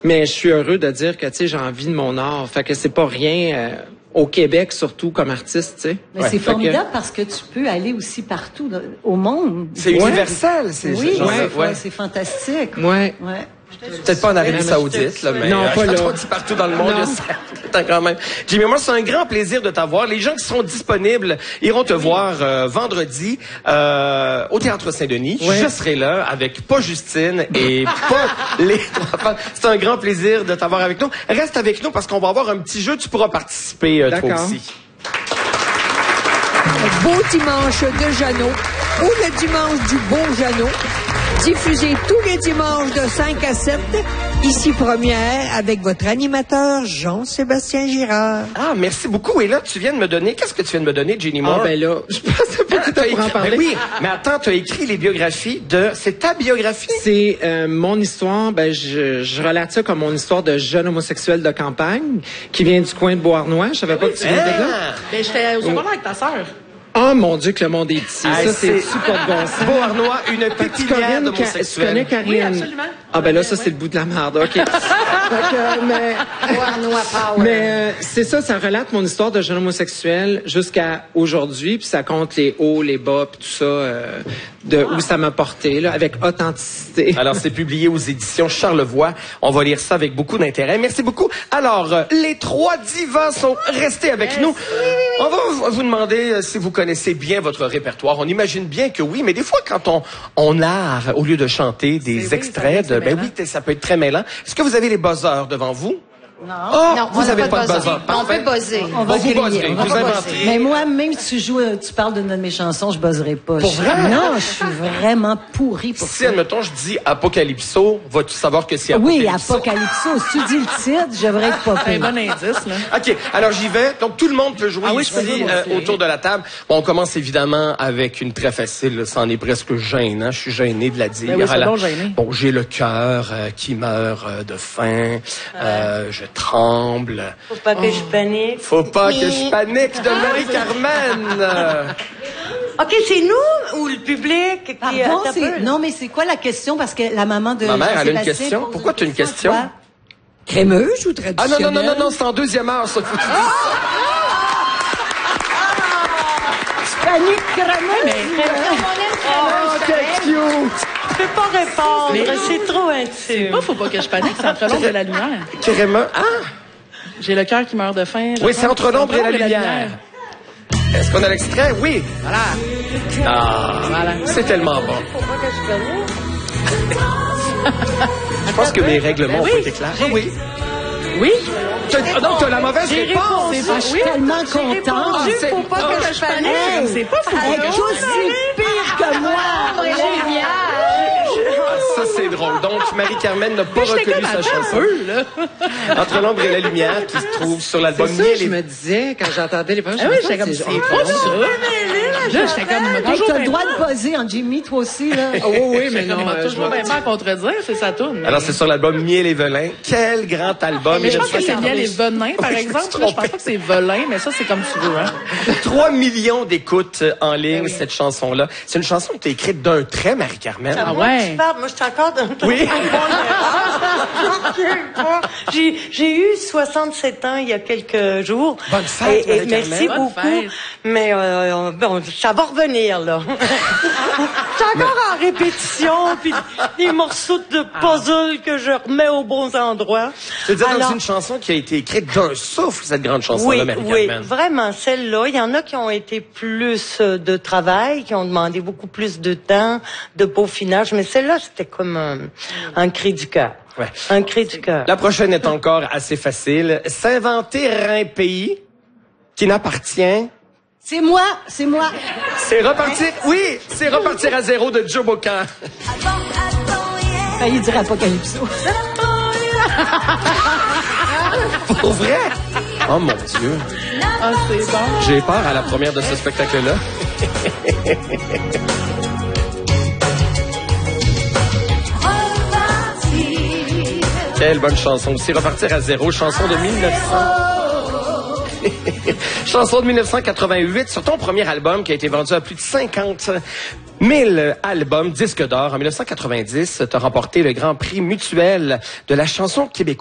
Mais je suis heureux de dire que, tu sais, j'ai envie de mon art. Fait que c'est pas rien au Québec, surtout comme artiste, tu sais. Mais c'est formidable parce que tu peux aller aussi partout au monde. C'est universel, c'est c'est fantastique. Ouais. Peut-être pas en Arabie Saoudite, là, mais non, pas là. Partout dans le monde, c'est quand même. Jimmy, moi, c'est un grand plaisir de t'avoir. Les gens qui sont disponibles iront te voir vendredi au Théâtre Saint-Denis. Je serai là avec pas Justine et pas les trois femmes. C'est un grand plaisir de t'avoir avec nous. Reste avec nous parce qu'on va avoir un petit jeu. Tu pourras participer toi aussi. Beau dimanche de Jeannot ou le dimanche du beau Jeannot. Diffusé tous les dimanches de 5 à 7, ici Première, avec votre animateur Jean-Sébastien Girard. Ah, merci beaucoup. Et là, tu viens de me donner... Qu'est-ce que tu viens de me donner, Jenny Moore? Ah, ben là, je pensais pas que tu pourrais en parler. Ben oui, mais attends, tu as écrit les biographies de... C'est ta biographie? C'est mon histoire. Ben, je relate ça comme mon histoire de jeune homosexuel de campagne qui vient du coin de Beauharnois. Je savais pas que tu venais de là. Ben, j'étais au secondaire avec ta sœur. Oh mon Dieu, que le monde est petit. Ça, c'est super de bon sens. Beauharnois, une pépinière d'homosexuels. Tu connais Karine? Oui, absolument. Ah ben là, ça, c'est le bout de la merde. OK. Mais c'est ça relate mon histoire de jeune homosexuel jusqu'à aujourd'hui. Puis ça compte les hauts, les bas, puis tout ça, où ça m'a porté, là, avec authenticité. Alors, c'est publié aux éditions Charlevoix. On va lire ça avec beaucoup d'intérêt. Merci beaucoup. Alors, les trois divas sont restés avec nous. On va vous demander si vous connaissez bien votre répertoire. On imagine bien que oui, mais des fois, quand on narre, au lieu de chanter des extraits, ça peut être très mêlant. Est-ce que vous avez les buzzers devant vous? Non. Oh, non, vous n'avez pas de buzzer. On peut buzzer. On va vous buzzer. Vous inventez. Mais moi, même si tu parles de mes chansons, je buzzerai pas. Pour vrai? Non, je suis vraiment pourrie pour ça. Si, admettons, je dis Apocalypso, vas-tu savoir que c'est Apocalypso? Oui, Apocalypso. Si tu dis le titre, je devrais être pas Un bon indice, là. OK, alors j'y vais. Donc, tout le monde peut jouer ici autour de la table. Bon, on commence évidemment avec une très facile. Là, ça en est presque gênant. Je suis gêné de la dire. Ben oui, c'est bon, gêné. Bon, j'ai le cœur qui meurt de faim. Je tremble. Faut pas que je panique. Faut pas que je panique de Marie-Carmen. OK, c'est nous ou le public qui... Pardon, non, mais c'est quoi la question? Parce que la maman de Ma mère, elle a une Jean-Sébastien question. Pourquoi tu as une question? Crémeuse ou traditionnelle? Ah non, c'est en deuxième heure, ça. Faut que tu dises. Panique crémeuse. quel cute! Je peux pas répondre, c'est trop intime. Faut pas que je panique, c'est entre l'ombre et la lumière. Crémeux. Ah! J'ai le cœur qui meurt de faim. Oui, c'est entre l'ombre et la lumière. Est-ce qu'on a l'extrait? Oui. Voilà. Ah, voilà. C'est tellement bon. Faut pas que je panique. Je pense que mes règlements ont été clairs. Oui. Oui? Donc, tu as la mauvaise réponse. Je suis tellement contente. Faut pas que je panique. C'est pas fou. Elle est aussi pire que moi. Ça, c'est drôle. Donc, Marie-Carmen n'a pas reconnu sa chanson. Entre l'ombre et la lumière, qui se trouve sur l'album C'est ça, Miel je et... me disais, quand j'entendais les paroles, Ah oui, j'étais comme, c'est pas ça. Là, j'étais comme, Hey, t'as le droit de buzzer en Jimmy, toi aussi, là. oui, mais non. toujours bien faire contredire, c'est sa tourne. Alors, c'est sur l'album Miel et Velin. Quel grand album. Mais je pense que c'est Miel et Venin, par exemple. Je pense pas que c'est Velin, mais ça, c'est comme tu veux, hein. 3 millions d'écoutes en ligne, cette chanson-là. C'est une chanson que tu as écrite d'un trait, Marie-Carmen. Ah ouais? Moi, je suis encore dans... Oui. J'ai eu 67 ans il y a quelques jours. Bonne fête, et Marie-Carmen. merci Bonne beaucoup. fête. Mais bon, ça va revenir, là. C'est encore en répétition, puis des morceaux de puzzle que je remets aux bons endroits. Je veux dire, c'est une chanson qui a été écrite d'un souffle, cette grande chanson-là, Marie-Carmen. Oui, vraiment, celle-là. Il y en a qui ont été plus de travail, qui ont demandé beaucoup plus de temps, de peaufinage, mais celle-là, c'était comme un cri du cœur. Ouais. Un cri du cœur. La prochaine est encore assez facile. S'inventer un pays qui n'appartient... C'est moi. C'est repartir... Oui, c'est repartir à zéro de Joe Bocan. Failli dire Apocalypso. Pour vrai? Oh mon Dieu. Ah, c'est bon. J'ai peur à la première de ce spectacle-là. Quelle bonne chanson. C'est repartir à zéro, chanson de 1900. Chanson de 1988 sur ton premier album qui a été vendu à plus de 50 000 albums, disques d'or. En 1990, tu as remporté le Grand Prix Mutuel de la chanson québécoise.